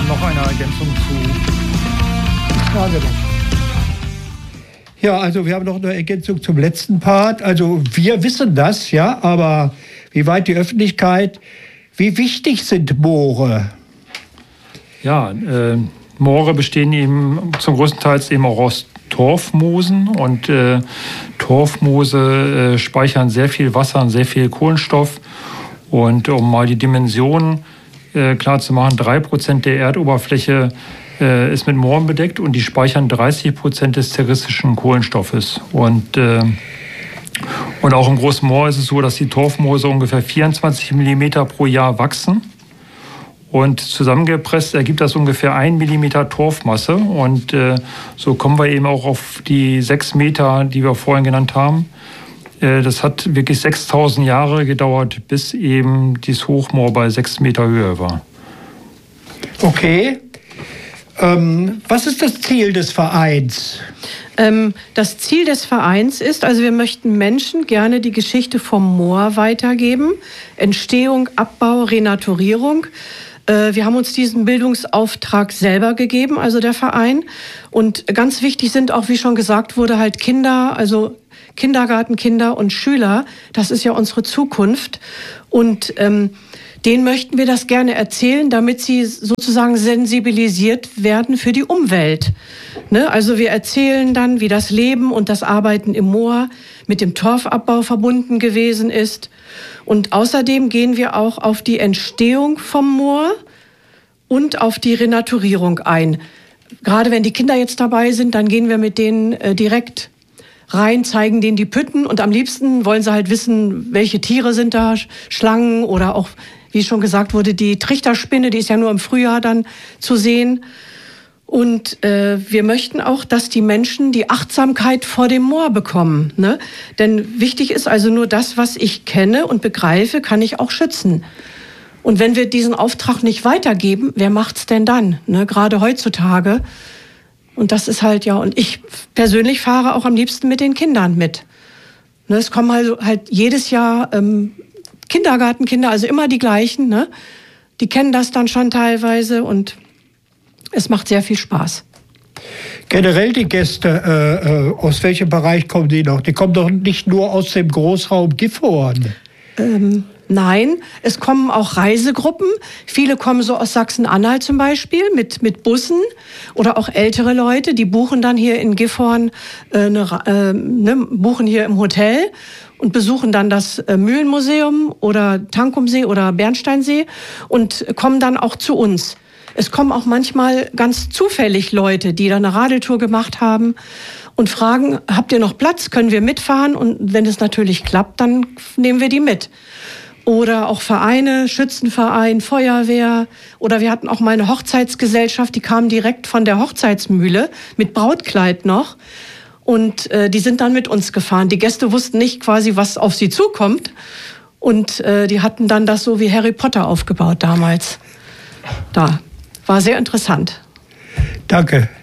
noch eine Ergänzung zu? Ja, genau. Ja, also wir haben noch eine Ergänzung zum letzten Part. Also wir wissen das, ja, aber wie weit die Öffentlichkeit, wie wichtig sind Moore? Ja, Moore bestehen eben zum größten Teil eben auch aus Torfmoosen und Torfmoose speichern sehr viel Wasser und sehr viel Kohlenstoff. Und um mal die Dimensionen klar zu machen, 3% der Erdoberfläche ist mit Mooren bedeckt und die speichern 30% des terrestrischen Kohlenstoffes. Und auch im großen Moor ist es so, dass die Torfmoose ungefähr 24 mm pro Jahr wachsen. Und zusammengepresst ergibt das ungefähr 1 mm Torfmasse. Und so kommen wir eben auch auf die 6 Meter, die wir vorhin genannt haben. Das hat wirklich 6.000 Jahre gedauert, bis eben dieses Hochmoor bei 6 Meter Höhe war. Okay. Was ist das Ziel des Vereins? Das Ziel des Vereins ist, also wir möchten Menschen gerne die Geschichte vom Moor weitergeben. Entstehung, Abbau, Renaturierung. Wir haben uns diesen Bildungsauftrag selber gegeben, also der Verein. Und ganz wichtig sind auch, wie schon gesagt wurde, halt Kinder, also Kindergartenkinder und Schüler. Das ist ja unsere Zukunft. Und denen möchten wir das gerne erzählen, damit sie sozusagen sensibilisiert werden für die Umwelt. Ne? Also wir erzählen dann, wie das Leben und das Arbeiten im Moor mit dem Torfabbau verbunden gewesen ist. Und außerdem gehen wir auch auf die Entstehung vom Moor und auf die Renaturierung ein. Gerade wenn die Kinder jetzt dabei sind, dann gehen wir mit denen direkt rein, zeigen denen die Pütten und am liebsten wollen sie halt wissen, welche Tiere sind da, Schlangen oder auch, wie schon gesagt wurde, die Trichterspinne, die ist ja nur im Frühjahr dann zu sehen. Und wir möchten auch, dass die Menschen die Achtsamkeit vor dem Moor bekommen. Ne? Denn wichtig ist also nur das, was ich kenne und begreife, kann ich auch schützen. Und wenn wir diesen Auftrag nicht weitergeben, wer macht's denn dann? Ne? Gerade heutzutage. Und das ist halt, ja, und ich persönlich fahre auch am liebsten mit den Kindern mit. Ne? Es kommen halt jedes Jahr Kindergartenkinder, also immer die gleichen. Ne? Die kennen das dann schon teilweise und es macht sehr viel Spaß. Generell die Gäste, aus welchem Bereich kommen die noch? Die kommen doch nicht nur aus dem Großraum Gifhorn. Nein, es kommen auch Reisegruppen. Viele kommen so aus Sachsen-Anhalt zum Beispiel mit Bussen oder auch ältere Leute, die buchen dann hier in Gifhorn, buchen hier im Hotel und besuchen dann das Mühlenmuseum oder Tankumsee oder Bernsteinsee und kommen dann auch zu uns. Es kommen auch manchmal ganz zufällig Leute, die da eine Radeltour gemacht haben und fragen, habt ihr noch Platz, können wir mitfahren? Und wenn es natürlich klappt, dann nehmen wir die mit. Oder auch Vereine, Schützenverein, Feuerwehr. Oder wir hatten auch mal eine Hochzeitsgesellschaft, die kam direkt von der Hochzeitsmühle mit Brautkleid noch. Und die sind dann mit uns gefahren. Die Gäste wussten nicht quasi, was auf sie zukommt. Und die hatten dann das so wie Harry Potter aufgebaut damals. Da war sehr interessant. Danke.